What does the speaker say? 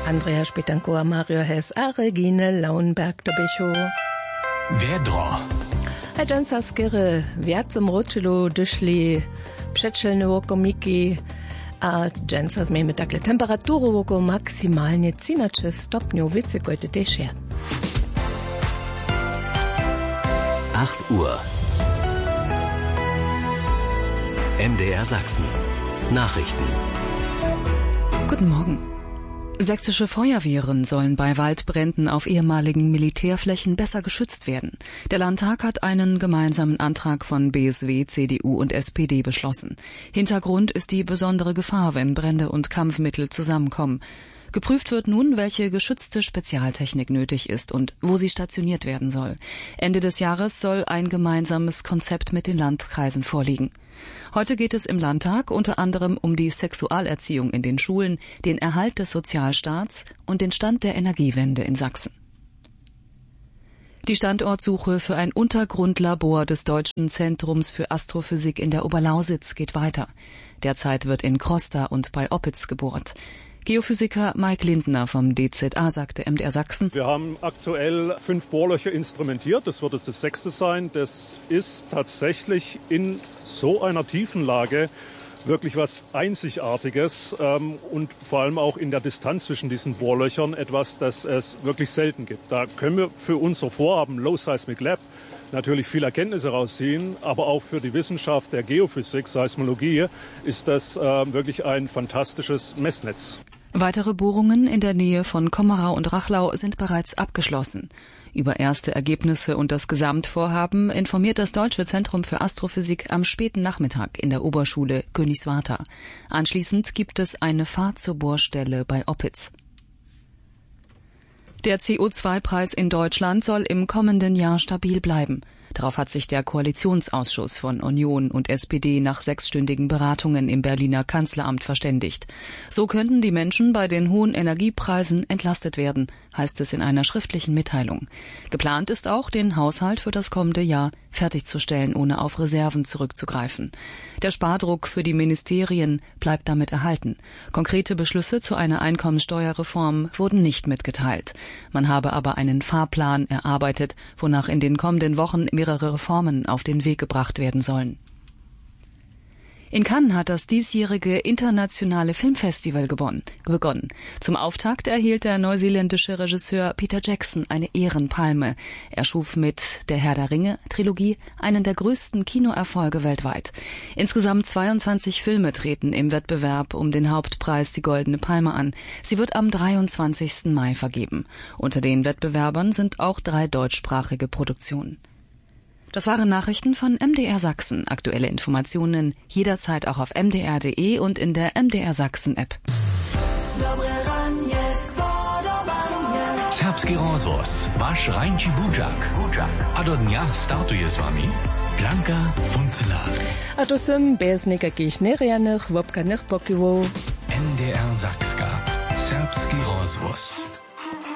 Andrea Spetanko, Mario Hess, Regine Lauenberg, Dobecho. Vedro. A dżęsa skiery wiacom roczylu dyszli przedszelne oko miki, a dżęsa zmiemy takle temperaturu oko maksymalnie 13 stopniów wycykojte też. 8 Uhr. MDR Sachsen. Nachrichten. Guten Morgen. Sächsische Feuerwehren sollen bei Waldbränden auf ehemaligen Militärflächen besser geschützt werden. Der Landtag hat einen gemeinsamen Antrag von BSW, CDU und SPD beschlossen. Hintergrund ist die besondere Gefahr, wenn Brände und Kampfmittel zusammenkommen. Geprüft wird nun, welche geschützte Spezialtechnik nötig ist und wo sie stationiert werden soll. Ende des Jahres soll ein gemeinsames Konzept mit den Landkreisen vorliegen. Heute geht es im Landtag unter anderem um die Sexualerziehung in den Schulen, den Erhalt des Sozialstaats und den Stand der Energiewende in Sachsen. Die Standortsuche für ein Untergrundlabor des Deutschen Zentrums für Astrophysik in der Oberlausitz geht weiter. Derzeit wird in Krosta und bei Oppitz gebohrt. Geophysiker Mike Lindner vom DZA sagte MDR Sachsen: Wir haben aktuell 5 Bohrlöcher instrumentiert. Das wird jetzt das 6. sein. Das ist tatsächlich in so einer Tiefenlage wirklich was Einzigartiges und vor allem auch in der Distanz zwischen diesen Bohrlöchern etwas, das es wirklich selten gibt. Da können wir für unser Vorhaben Low Seismic Lab natürlich viel Erkenntnisse rausziehen, aber auch für die Wissenschaft der Geophysik, Seismologie, ist das wirklich ein fantastisches Messnetz. Weitere Bohrungen in der Nähe von Kommerau und Rachlau sind bereits abgeschlossen. Über erste Ergebnisse und das Gesamtvorhaben informiert das Deutsche Zentrum für Astrophysik am späten Nachmittag in der Oberschule Königswartha. Anschließend gibt es eine Fahrt zur Bohrstelle bei Oppitz. Der CO2-Preis in Deutschland soll im kommenden Jahr stabil bleiben. Darauf hat sich der Koalitionsausschuss von Union und SPD nach 6-stündigen Beratungen im Berliner Kanzleramt verständigt. So könnten die Menschen bei den hohen Energiepreisen entlastet werden, heißt es in einer schriftlichen Mitteilung. Geplant ist auch, den Haushalt für das kommende Jahr fertigzustellen, ohne auf Reserven zurückzugreifen. Der Spardruck für die Ministerien bleibt damit erhalten. Konkrete Beschlüsse zu einer Einkommensteuerreform wurden nicht mitgeteilt. Man habe aber einen Fahrplan erarbeitet, wonach in den kommenden Wochen mehrere Reformen auf den Weg gebracht werden sollen. In Cannes hat das diesjährige internationale Filmfestival begonnen. Zum Auftakt erhielt der neuseeländische Regisseur Peter Jackson eine Ehrenpalme. Er schuf mit der Herr der Ringe-Trilogie einen der größten Kinoerfolge weltweit. Insgesamt 22 Filme treten im Wettbewerb um den Hauptpreis die Goldene Palme an. Sie wird am 23. Mai vergeben. Unter den Wettbewerbern sind auch 3 deutschsprachige Produktionen. Das waren Nachrichten von MDR Sachsen. Aktuelle Informationen jederzeit auch auf mdr.de und in der MDR Sachsen App. Serbski rozvoz, vaš Rajnči Buđak. A do dňa startuje s vami Blanka Funcelar. A to sem bez nekakých nerianych, vopkaných pokivov. MDR Sachska. Serbski rozvoz.